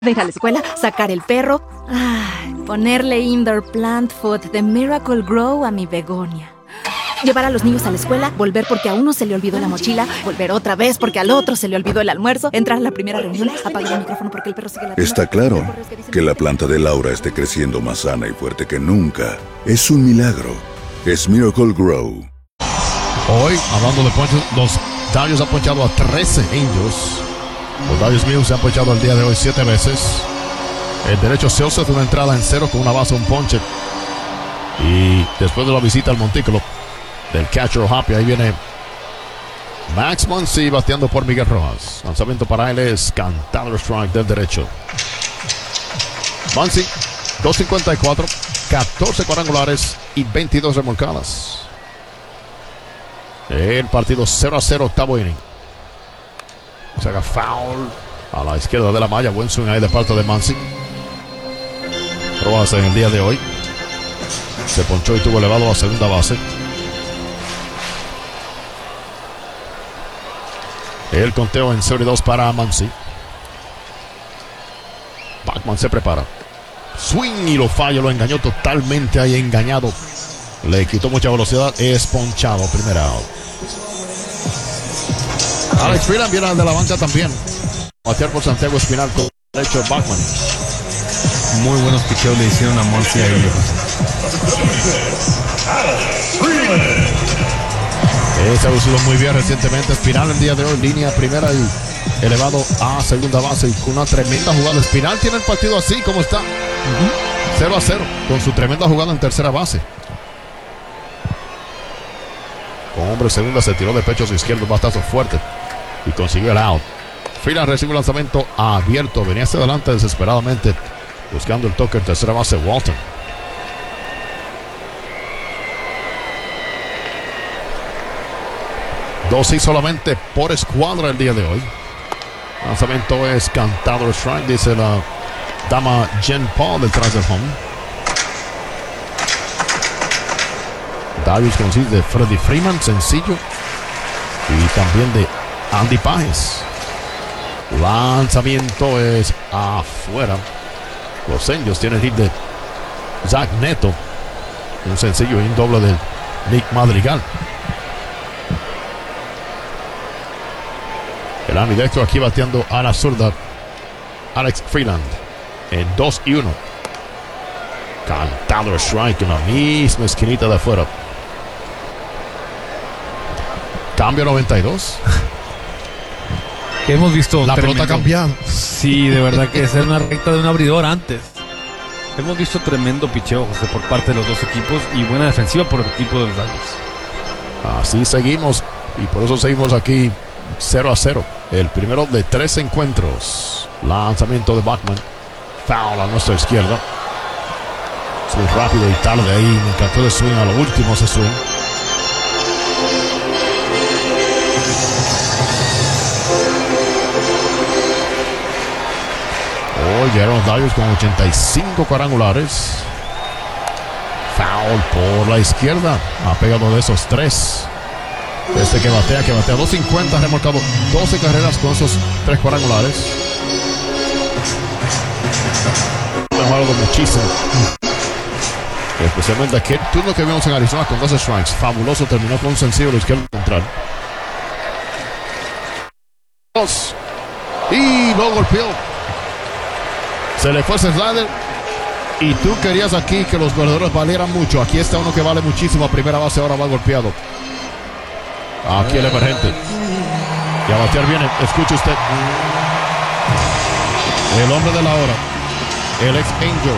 De ir a la escuela, sacar el perro, ponerle indoor plant food de Miracle Grow a mi begonia. Llevar a los niños a la escuela, volver porque a uno se le olvidó la mochila, volver otra vez porque al otro se le olvidó el almuerzo, entrar a la primera reunión, apagar el micrófono porque el perro sigue la... Está claro que la planta de Laura esté creciendo más sana y fuerte que nunca. Es un milagro. Es Miracle Grow. Hoy, hablando de ponches, los Dodgers han ponchado a 13 Angels. Los Dodgers mismos se han ponchado el día de hoy 7 veces. El derecho se hace una entrada en cero con una base, un ponche. Y después de la visita al montículo del catcher Hoppy, ahí viene Max Muncy bateando por Miguel Rojas. Lanzamiento para él es cantado strike del derecho. Muncy, 254, 14 cuadrangulares y 22 remolcadas. El partido 0-0, octavo inning. Se haga foul a la izquierda de la malla. Buen swing ahí de parte de Muncy. Rojas en el día de hoy se ponchó y tuvo elevado a segunda base. El conteo en 0-2 para Muncy. Bachman se prepara. Swing y lo falla, lo engañó totalmente ahí, engañado. Le quitó mucha velocidad, es ponchado, primera out. Alex Freeland viene de la banca también. Batear por Santiago Espinal con derecho Bachman. Muy buenos picheos le hicieron a Muncy ahí. Se ha lucido muy bien recientemente. Espinal el día de hoy, línea primera y elevado a segunda base y con una tremenda jugada. Espinal tiene el partido así como está. 0-0 con su tremenda jugada en tercera base. Con hombre segunda se tiró de pecho a su izquierdo, un batazo fuerte y consiguió el out. Freeland recibe un lanzamiento abierto, venía hacia adelante desesperadamente buscando el toque en tercera base Walton. Dos y solamente por escuadra el día de hoy. Lanzamiento es cantado el strike, dice la dama Jen Paul detrás del home. Darius conocido de Freddie Freeman, sencillo. Y también de Andy Páez. Lanzamiento es afuera. Los Angels tienen hit de Zach Neto. Un sencillo y un doble de Nick Madrigal. El ambidextro aquí bateando a la zurda Alex Freeland en 2-1. Cantado strike en la misma esquinita de afuera. Cambio 92. Que hemos visto la pelota ha cambiado. Sí, de verdad que es una recta de un abridor antes. Hemos visto tremendo picheo, José, por parte de los dos equipos y buena defensiva por el equipo de los Dodgers. Así seguimos y por eso seguimos aquí 0-0. El primero de 3 encuentros. Lanzamiento de Bachman. Foul a nuestra izquierda. Swing rápido y tarde ahí. Me encantó el swing a lo último ese swing. Hoy llegaron los Dodgers con 85 cuadrangulares. Foul por la izquierda. Ha pegado de esos 3. Este que batea 250, ha remolcado 12 carreras con esos 3 cuadrangulares. Ha mejorado muchísimo. Especialmente aquel turno que vimos en Arizona con 12 strikes. Fabuloso, terminó con un sencillo de izquierda central. Y lo golpeó. Se le fue ese slider. Y tú querías aquí que los corredores valieran mucho. Aquí está uno que vale muchísimo a primera base, ahora va golpeado. Aquí el emergente. Y a batear viene, escuche usted. El hombre de la hora. El ex Angel.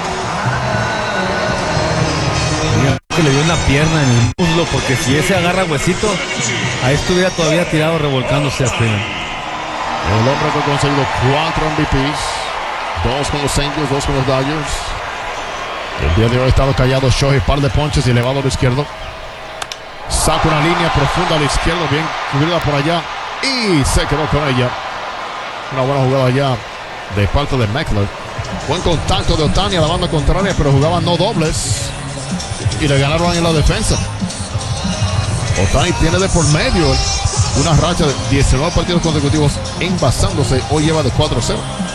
Que le dio en la pierna, en el muslo, porque si ese agarra huesito, ahí estuviera todavía tirado revolcándose hasta. El hombre que ha conseguido 4 MVPs. 2 con los Angels, 2 con los Dodgers. El día de hoy ha estado callado Shohei, par de ponches y elevado a lo izquierdo. Saca una línea profunda a la izquierda, bien cubierta por allá. Y se quedó con ella. Una buena jugada allá de parte de Meckler. Buen contacto de Ohtani a la banda contraria, pero jugaban no dobles. Y le ganaron en la defensa. Ohtani tiene de por medio una racha de 19 partidos consecutivos envasándose. Hoy lleva de 4-0.